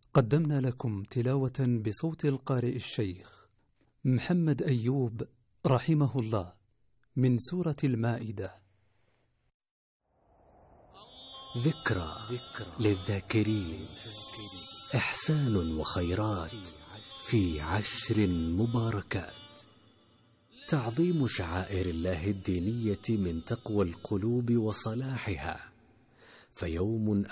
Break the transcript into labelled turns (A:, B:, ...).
A: قدمنا لكم تلاوة بصوت القارئ الشيخ محمد أيوب رحمه الله من سورة المائدة.
B: ذكرى للذاكرين، إحسان وخيرات في 10 مباركات. تعظيم شعائر الله الدينية من تقوى القلوب وصلاحها، فيوم